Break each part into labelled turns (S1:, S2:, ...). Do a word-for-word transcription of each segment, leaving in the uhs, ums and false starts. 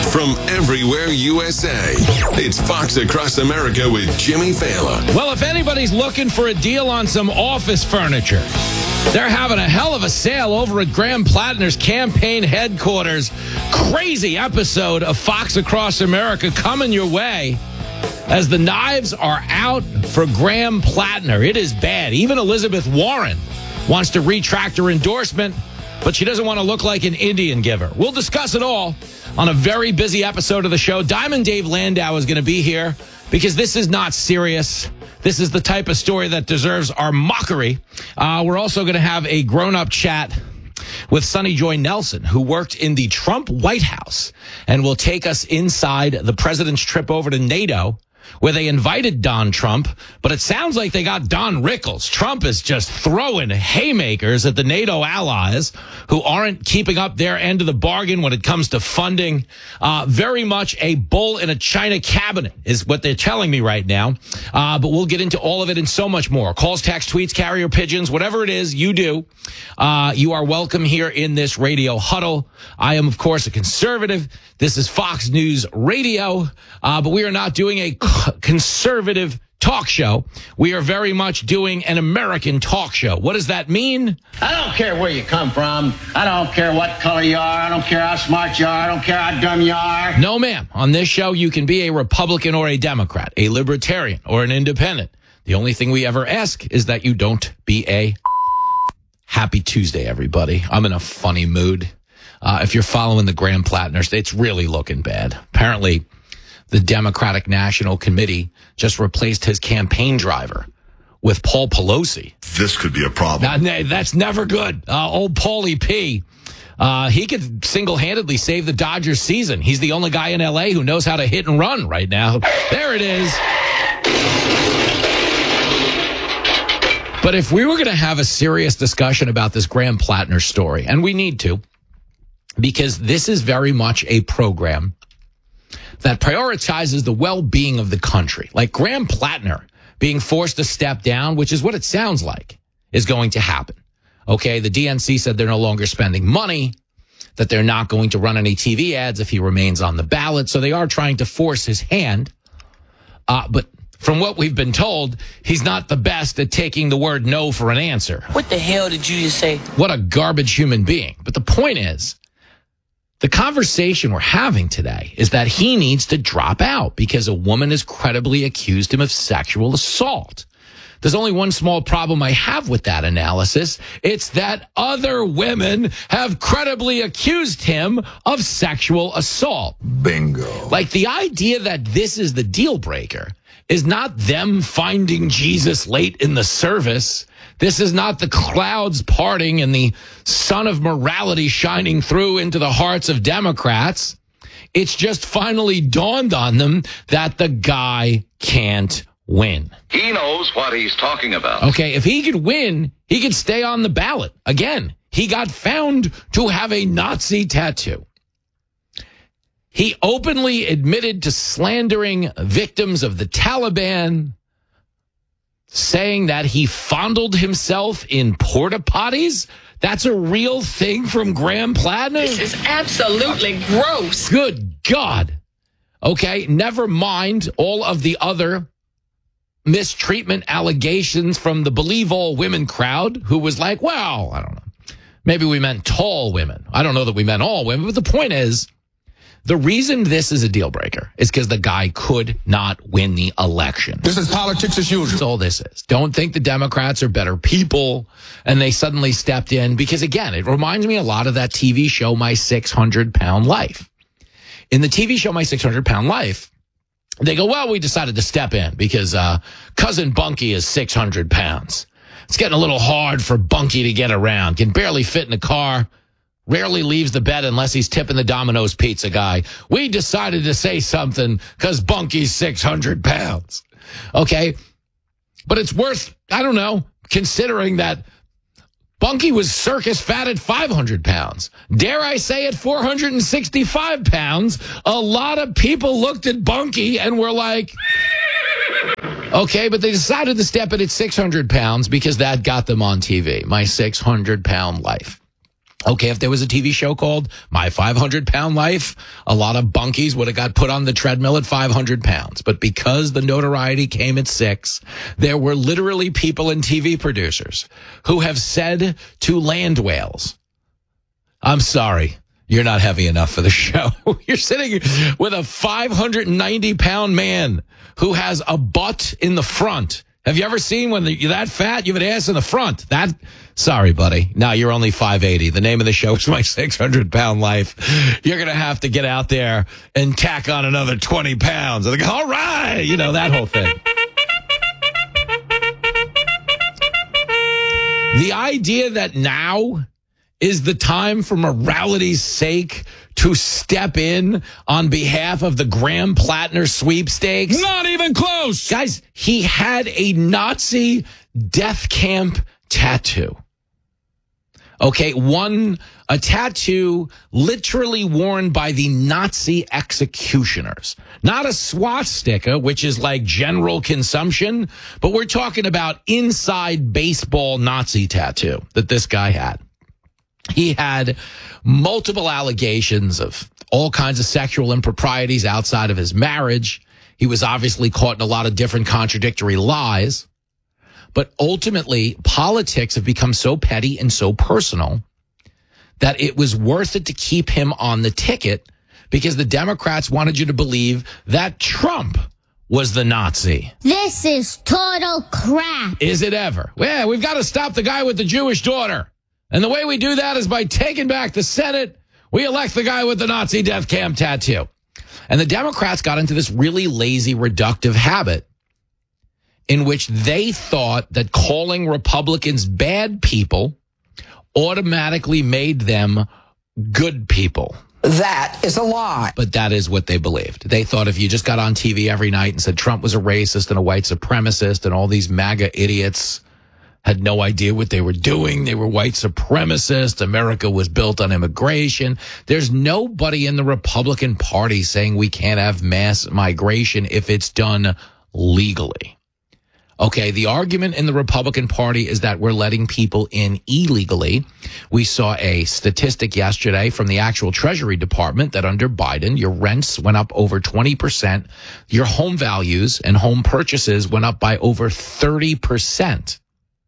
S1: from everywhere U S A. It's Fox Across America with Jimmy Fallon.
S2: Well, if anybody's looking for a deal on some office furniture, they're having a hell of a sale over at Graham Plattner's campaign headquarters. Crazy episode of Fox Across America coming your way as the knives are out for Graham Plattner. It is bad. Even Elizabeth Warren wants to retract her endorsement, but she doesn't want to look like an Indian giver. We'll discuss it all on a very busy episode of the show. Diamond Dave Landau is going to be here because this is not serious. This is the type of story that deserves our mockery. Uh, we're also going to have a grown-up chat with Sunny Joy Nelson, who worked in the Trump White House and will take us inside the president's trip over to NATO, where they invited Don Trump, but it sounds like they got Don Rickles. Trump is just throwing haymakers at the NATO allies who aren't keeping up their end of the bargain when it comes to funding. Uh, very much a bull in a China cabinet is what they're telling me right now. Uh, but we'll get into all of it and so much more. Calls, texts, tweets, carrier pigeons, whatever it is you do. Uh, you are welcome here in this radio huddle. I am, of course, a conservative. This is Fox News Radio, uh, but we are not doing a conservative talk show. We are very much doing an American talk show. What does that mean?
S3: I don't care where you come from. I don't care what color you are. I don't care how smart you are. I don't care how dumb you are.
S2: No, ma'am. On this show, you can be a Republican or a Democrat, a Libertarian or an Independent. The only thing we ever ask is that you don't be a... Happy Tuesday, everybody. I'm in a funny mood. Uh, if you're following the Graham Plattners, it's really looking bad. Apparently, the Democratic National Committee just replaced his campaign driver with Paul Pelosi.
S4: This could be a problem.
S2: Now, that's never good. Uh, old Paulie P. Uh, he could single-handedly save the Dodgers season. He's the only guy in L A who knows how to hit and run right now. There it is. But if we were going to have a serious discussion about this Graham Plattner story, and we need to, because this is very much a program that prioritizes the well-being of the country. Like Graham Plattner being forced to step down, which is what it sounds like is going to happen. Okay, the D N C said they're no longer spending money, that they're not going to run any T V ads if he remains on the ballot. So they are trying to force his hand. Uh, but from what we've been told, he's not the best at taking the word no for an answer.
S5: What the hell did you just say?
S2: What a garbage human being. But the point is, the conversation we're having today is that he needs to drop out because a woman has credibly accused him of sexual assault. There's only one small problem I have with that analysis. It's that other women have credibly accused him of sexual assault.
S4: Bingo.
S2: Like the idea that this is the deal breaker is not them finding Jesus late in the service. This is not the clouds parting and the sun of morality shining through into the hearts of Democrats. It's just finally dawned on them that the guy can't win.
S6: He knows what he's talking about.
S2: Okay, if he could win, he could stay on the ballot. Again, he got found to have a Nazi tattoo. He openly admitted to slandering victims of the Taliban, saying that he fondled himself in porta potties. That's a real thing from Graham Plattner?
S5: This is absolutely gross.
S2: Good God. Okay, never mind all of the other mistreatment allegations from the Believe All Women crowd, who was like, well, I don't know. Maybe we meant tall women. I don't know that we meant all women, but the point is, the reason this is a deal breaker is because the guy could not win the election.
S4: This is politics as usual.
S2: That's all this is. Don't think the Democrats are better people and they suddenly stepped in because, again, it reminds me a lot of that T V show, My six hundred pound Life. In the T V show, My six hundred pound Life, they go, well, we decided to step in because uh, Cousin Bunky is six hundred pounds. It's getting a little hard for Bunky to get around. Can barely fit in a car. Rarely leaves the bed unless he's tipping the Domino's pizza guy. We decided to say something because Bunky's six hundred pounds. Okay? But it's worth, I don't know, considering that Bunky was circus fat at five hundred pounds. Dare I say at four hundred sixty-five pounds, a lot of people looked at Bunky and were like, okay, but they decided to step it at six hundred pounds because that got them on T V. My six hundred pound Life. Okay, if there was a T V show called My five hundred pound Life, a lot of bunkies would have got put on the treadmill at five hundred pounds. But because the notoriety came at six, there were literally people and T V producers who have said to land whales, I'm sorry, you're not heavy enough for the show. You're sitting with a five hundred ninety pound man who has a butt in the front. Have you ever seen when you're that fat, you have an ass in the front? That, sorry, buddy. No, you're only five eighty. The name of the show is My six hundred pound Life. You're going to have to get out there and tack on another twenty pounds. I'm like, all right. You know, that whole thing. The idea that now is the time for morality's sake to step in on behalf of the Graham Plattner sweepstakes?
S7: Not even close.
S2: Guys, he had a Nazi death camp tattoo. Okay, one, a tattoo literally worn by the Nazi executioners. Not a swastika, which is like general consumption, but we're talking about inside baseball Nazi tattoo that this guy had. He had multiple allegations of all kinds of sexual improprieties outside of his marriage. He was obviously caught in a lot of different contradictory lies. But ultimately, politics have become so petty and so personal that it was worth it to keep him on the ticket because the Democrats wanted you to believe that Trump was the Nazi.
S8: This is total crap.
S2: Is it ever? Yeah, we've got to stop the guy with the Jewish daughter. And the way we do that is by taking back the Senate. We elect the guy with the Nazi death camp tattoo. And the Democrats got into this really lazy, reductive habit in which they thought that calling Republicans bad people automatically made them good people.
S9: That is a lie.
S2: But that is what they believed. They thought if you just got on T V every night and said Trump was a racist and a white supremacist and all these MAGA idiots had no idea what they were doing. They were white supremacists. America was built on immigration. There's nobody in the Republican Party saying we can't have mass migration if it's done legally. Okay, the argument in the Republican Party is that we're letting people in illegally. We saw a statistic yesterday from the actual Treasury Department that under Biden, your rents went up over twenty percent. Your home values and home purchases went up by over thirty percent.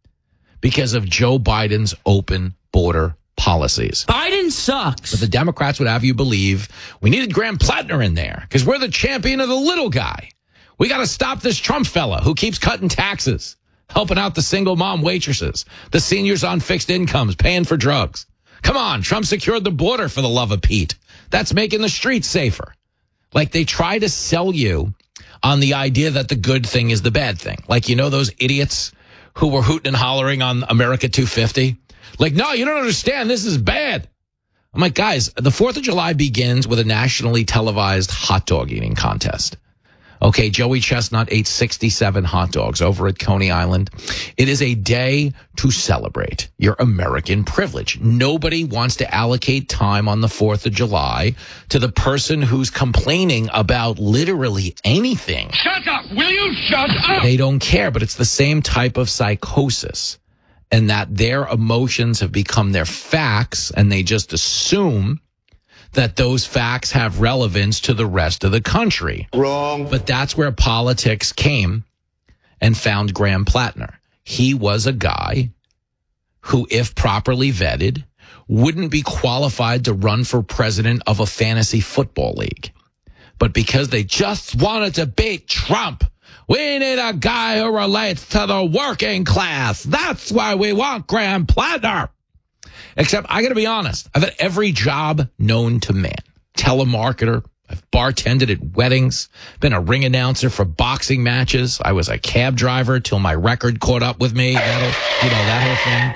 S2: Because of Joe Biden's open border policies.
S7: Biden sucks.
S2: But the Democrats would have you believe we needed Graham Plattner in there because we're the champion of the little guy. We got to stop this Trump fella who keeps cutting taxes, helping out the single mom waitresses, the seniors on fixed incomes, paying for drugs. Come on, Trump secured the border for the love of Pete. That's making the streets safer. Like they try to sell you on the idea that the good thing is the bad thing. Like, you know, those idiots who were hooting and hollering on America two fifty. Like, no, you don't understand. This is bad. I'm like, guys, the fourth of July begins with a nationally televised hot dog eating contest. Okay, Joey Chestnut ate sixty-seven hot dogs over at Coney Island. It is a day to celebrate your American privilege. Nobody wants to allocate time on the fourth of July to the person who's complaining about literally anything.
S7: Shut up! Will you shut up?
S2: They don't care, but it's the same type of psychosis, and that their emotions have become their facts, and they just assume that those facts have relevance to the rest of the country.
S4: Wrong.
S2: But that's where politics came and found Graham Plattner. He was a guy who, if properly vetted, wouldn't be qualified to run for president of a fantasy football league. But because they just wanted to beat Trump, we need a guy who relates to the working class. That's why we want Graham Plattner. Except, I got to be honest, I've had every job known to man. Telemarketer, I've bartended at weddings, been a ring announcer for boxing matches. I was a cab driver till my record caught up with me. That, you know, that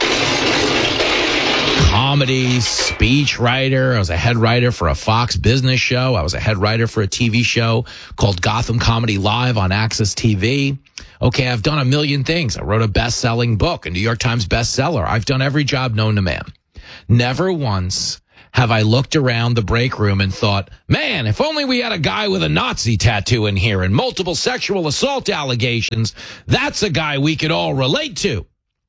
S2: whole thing. Comedy, speech writer. I was a head writer for a Fox business show. I was a head writer for a T V show called Gotham Comedy Live on Access T V. Okay, I've done a million things. I wrote a best-selling book, a New York Times bestseller. I've done every job known to man. Never once have I looked around the break room and thought, man, if only we had a guy with a Nazi tattoo in here and multiple sexual assault allegations, that's a guy we could all relate to.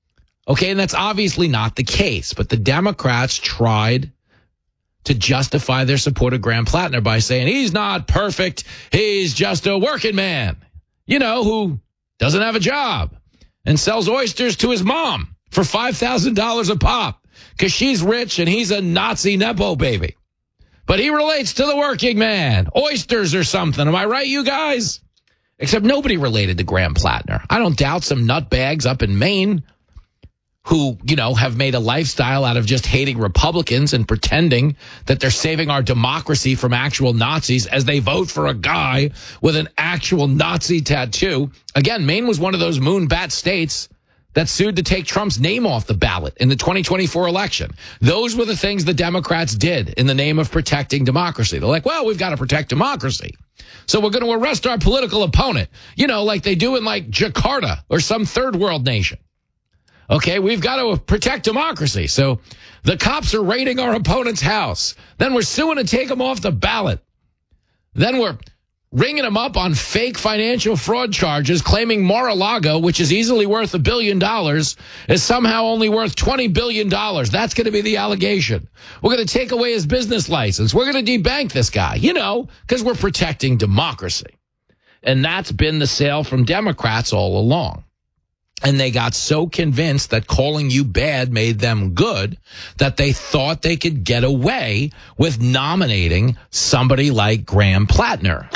S2: Okay, and that's obviously not the case. But the Democrats tried to justify their support of Graham Plattner by saying he's not perfect. He's just a working man, you know, who doesn't have a job and sells oysters to his mom for five thousand dollars a pop because she's rich and he's a Nazi Nepo baby. But he relates to the working man. Oysters or something. Am I right, you guys? Except nobody related to Graham Plattner. I don't doubt some nutbags up in Maine who, you know, have made a lifestyle out of just hating Republicans and pretending that they're saving our democracy from actual Nazis as they vote for a guy with an actual Nazi tattoo. Again, Maine was one of those moonbat states that sued to take Trump's name off the ballot in the twenty twenty-four election. Those were the things the Democrats did in the name of protecting democracy. They're like, well, we've got to protect democracy, so we're going to arrest our political opponent, you know, like they do in like Jakarta or some third world nation. Okay, we've got to protect democracy. So the cops are raiding our opponent's house. Then we're suing to take him off the ballot. Then we're ringing him up on fake financial fraud charges, claiming Mar-a-Lago, which is easily worth a billion dollars, is somehow only worth twenty billion dollars. That's going to be the allegation. We're going to take away his business license. We're going to debank this guy, you know, because we're protecting democracy. And that's been the sale from Democrats all along. And they got so convinced that calling you bad made them good that they thought they could get away with nominating somebody like Graham Plattner,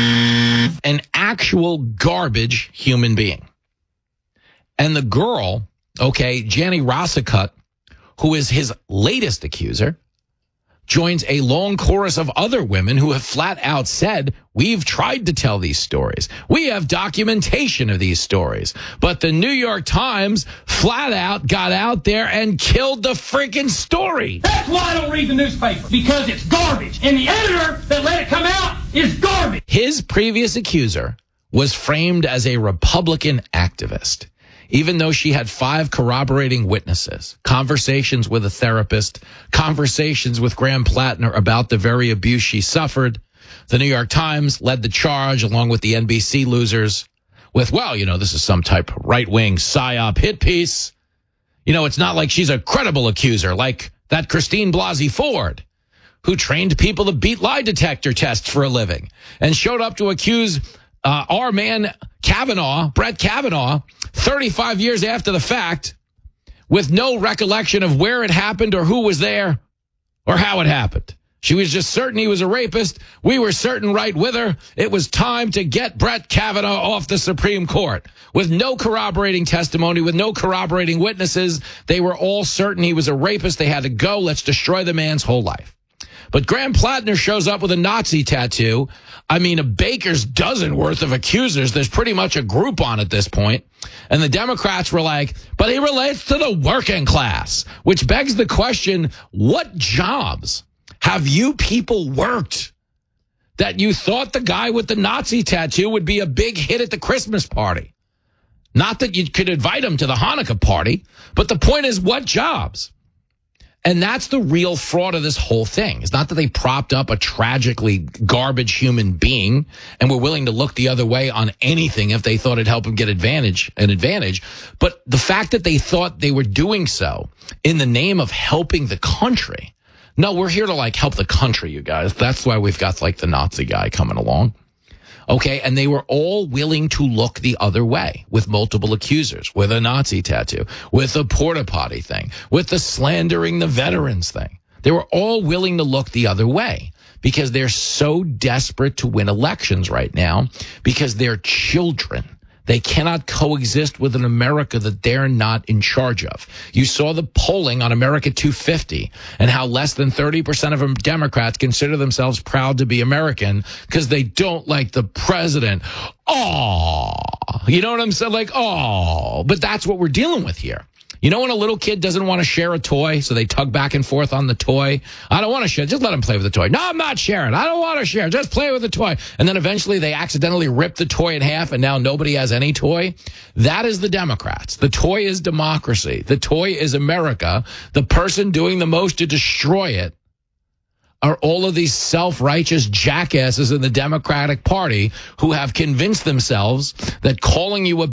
S2: an actual garbage human being. And the girl, okay, Jani Rossakut, who is his latest accuser, joins a long chorus of other women who have flat out said, we've tried to tell these stories. We have documentation of these stories. But the New York Times flat out got out there and killed the freaking story.
S7: That's why I don't read the newspaper, because it's garbage. And the editor that let it come out is garbage.
S2: His previous accuser was framed as a Republican activist, even though she had five corroborating witnesses, conversations with a therapist, conversations with Graham Plattner about the very abuse she suffered. The New York Times led the charge, along with the N B C losers, with, well, you know, this is some type of right-wing psyop hit piece. You know, it's not like she's a credible accuser, like that Christine Blasey Ford, who trained people to beat lie detector tests for a living and showed up to accuse uh, our man Kavanaugh, Brett Kavanaugh, thirty-five years after the fact, with no recollection of where it happened or who was there or how it happened. She was just certain he was a rapist. We were certain right with her. It was time to get Brett Kavanaugh off the Supreme Court. With no corroborating testimony, with no corroborating witnesses, they were all certain he was a rapist. They had to go. Let's destroy the man's whole life. But Graham Plattner shows up with a Nazi tattoo. I mean, a baker's dozen worth of accusers. There's pretty much a group on at this point. And the Democrats were like, but he relates to the working class, which begs the question, what jobs have you people worked that you thought the guy with the Nazi tattoo would be a big hit at the Christmas party? Not that you could invite him to the Hanukkah party, but the point is, what jobs? And that's the real fraud of this whole thing. It's not that they propped up a tragically garbage human being and were willing to look the other way on anything if they thought it'd help them get advantage, an advantage. But the fact that they thought they were doing so in the name of helping the country. No, we're here to like help the country, you guys. That's why we've got like the Nazi guy coming along. Okay, and they were all willing to look the other way with multiple accusers, with a Nazi tattoo, with the porta potty thing, with the slandering the veterans thing. They were all willing to look the other way because they're so desperate to win elections right now because they're children. They cannot coexist with an America that they're not in charge of. You saw the polling on America two fifty and how less than thirty percent of Democrats consider themselves proud to be American because they don't like the president. Oh, you know what I'm saying? Like, oh, but that's what we're dealing with here. You know when a little kid doesn't want to share a toy, so they tug back and forth on the toy? I don't want to share. Just let him play with the toy. No, I'm not sharing. I don't want to share. Just play with the toy. And then eventually they accidentally rip the toy in half, and now nobody has any toy. That is the Democrats. The toy is democracy. The toy is America. The person doing the most to destroy it are all of these self-righteous jackasses in the Democratic Party who have convinced themselves that calling you a